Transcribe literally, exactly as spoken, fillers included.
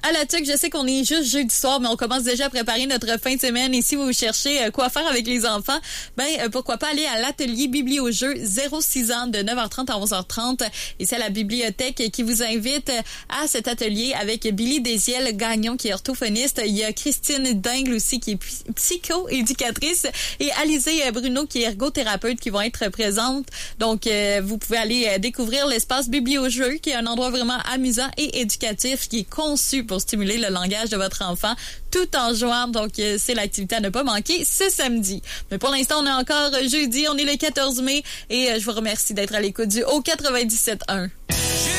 à la tuque, je sais qu'on est juste jeudi soir, mais on commence déjà à préparer notre fin de semaine. Et si vous cherchez euh, quoi faire avec les enfants, ben euh, pourquoi pas aller à l'atelier Bibliojeux zéro six ans de neuf heures trente à onze heures trente. Et c'est la bibliothèque qui vous invite à cet atelier avec Billy Desiel-Gagnon qui est orthophoniste. Il y a Christine Dingle aussi qui est psycho-éducatrice et Alizée Bruno qui est ergothérapeute qui vont être présentes. Donc, euh, vous pouvez aller euh, découvrir l'espace Bibliojeux qui est un endroit vraiment amusant et éducatif qui est conçu pour stimuler le langage de votre enfant tout en jouant. Donc, euh, c'est l'activité à ne pas manquer ce samedi. Mais pour l'instant, on est encore jeudi, on est le quatorze mai et euh, je vous remercie d'être à l'écoute du Haut quatre-vingt-dix-sept un.